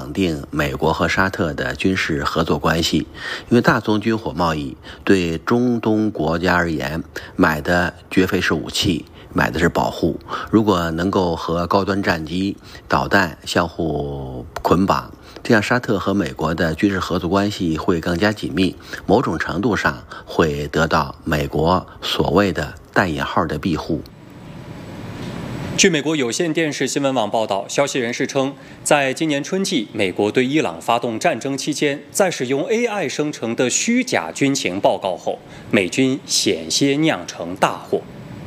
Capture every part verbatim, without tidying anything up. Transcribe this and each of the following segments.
绑定美国和沙特的军事合作关系，因为大宗军火贸易对中东国家而言，买的绝非是武器，买的是保护。如果能够和高端战机、导弹相互捆绑，这样沙特和美国的军事合作关系会更加紧密，某种程度上会得到美国所谓的带引号的庇护。 据美国有线电视新闻网报道，消息人士称，在今年春季美国对伊朗发动战争期间，在使用 A I 生成的虚假军情报告后，美军险些酿成大祸。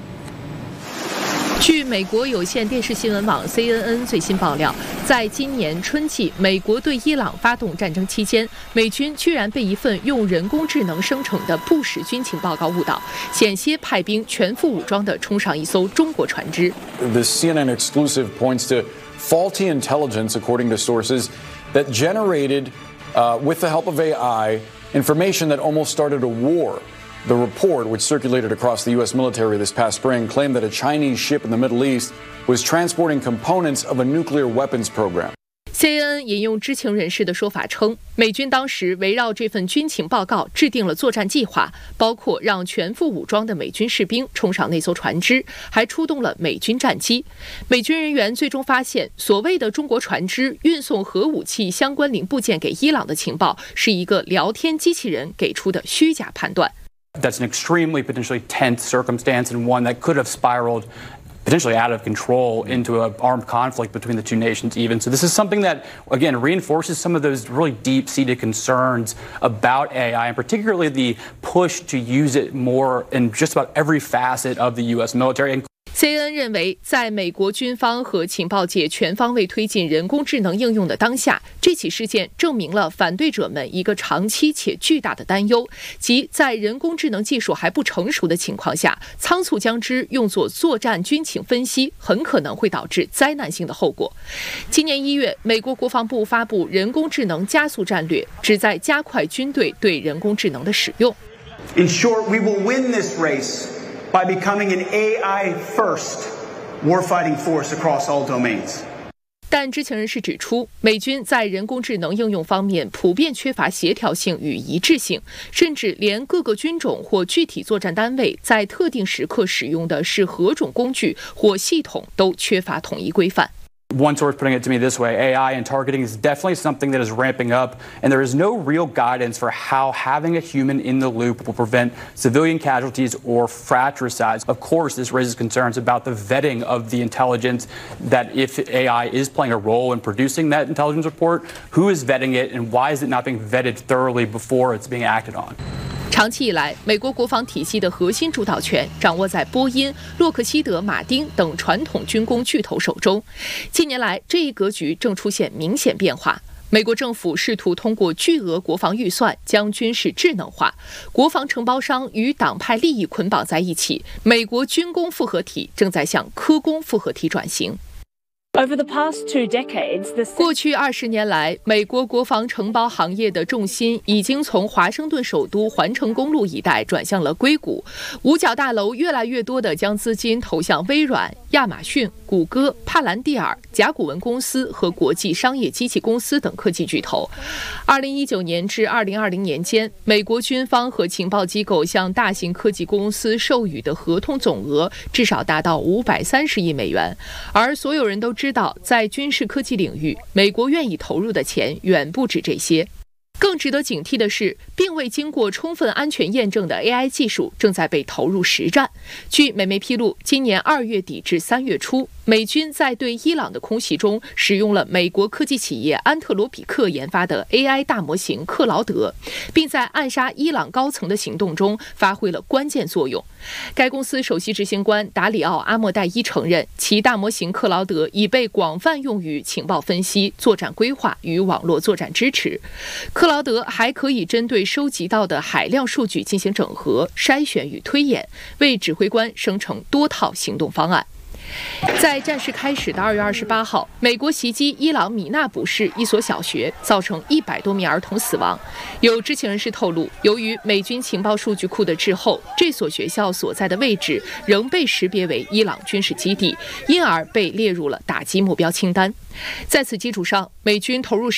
据美国有线电视新闻网 C N N 最新爆料，在今年春季美国对伊朗发动战争期间，美军居然被一份用人工智能生成的不实军情报告误导，险些派兵全副武装地冲上一艘中国船只。 The C N N exclusive points to faulty intelligence, according to sources, that generated, uh, with the help of A I, information that almost started a war.The report, which circulated across the U S military this past spring, claimed that a Chinese ship in the Middle East was transporting components of a nuclear weapons program. C N N 引用知情人士的说法称，美军当时围绕这份军情报告制定了作战计划，包括让全副武装的美军士兵冲上那艘船只，还出动了美军战机。美军人员最终发现，所谓的中国船只运送核武器相关零部件给伊朗的情报，是一个聊天机器人给出的虚假判断。 That's an extremely potentially tense circumstance and one that could have spiraled potentially out of control into an armed conflict between the two nations even. So this is something that, again, reinforces some of those really deep-seated concerns about A I, and particularly the push to use it more in just about every facet of the U S military. C N N 认为，在美国军方和情报界全方位推进人工智能应用的当下，这起事件证明了反对者们一个长期且巨大的担忧，即在人工智能技术还不成熟的情况下，仓促将之用作作战军情分析，很可能会导致灾难性的后果。今年一月，美国国防部发布人工智能加速战略，旨在加快军队对人工智能的使用。 In short, we will win this race.By becoming an A I-first warfighting force across all domains. 但知情人士指出，美军在人工智能应用方面普遍缺乏协调性与一致性，甚至连各个军种或具体作战单位在特定时刻使用的是何种工具或系统都缺乏统一规范。 One source putting it to me this way, A I and targeting is definitely something that is ramping up, and there is no real guidance for how having a human in the loop will prevent civilian casualties or fratricides. Of course, this raises concerns about the vetting of the intelligence, that if A I is playing a role in producing that intelligence report, who is vetting it and why is it not being vetted thoroughly before it's being acted on? 长期以来，美国国防体系的核心主导权掌握在波音、洛克希德马丁等传统军工巨头手中。近年来，这一格局正出现明显变化。美国政府试图通过巨额国防预算将军事智能化，国防承包商与党派利益捆绑在一起，美国军工复合体正在向科工复合体转型。 Over the past two decades, the... 过去二十年来，美国国防承包行业的重心已经从华盛顿首都环城公路一带转向了硅谷。五角大楼越来越多地将资金投向微软、亚马逊、谷歌、帕兰蒂尔、甲骨文公司和国际商业机器公司等科技巨头。二零一九年至二零二零年间，美国军方和情报机构向大型科技公司授予的合同总额至少达到五百三十亿美元，而所有人都知道，在军事科技领域，美国愿意投入的钱远不止这些。更值得警惕的是，并未经过充分安全验证的 A I 技术正在被投入实战。据美媒披露，今年二月底至三月初，美军在对伊朗的空袭中使用了美国科技企业安特罗比克研发的 A I 大模型克劳德，并在暗杀伊朗高层的行动中发挥了关键作用。该公司首席执行官达里奥·阿莫代伊承认，其大模型克劳德已被广泛用于情报分析、作战规划与网络作战支持。克劳德还可以针对收集到的海量数据进行整合、筛选与推演，为指挥官生成多套行动方案。在战事开始的二月二十八号，美国袭击伊朗米纳卜市一所小学，造成一百多名儿童死亡。有知情人士透露，由于美军情报数据库的滞后，这所学校所在的位置仍被识别为伊朗军事基地，因而被列入了打击目标清单。在此基础上，美军投入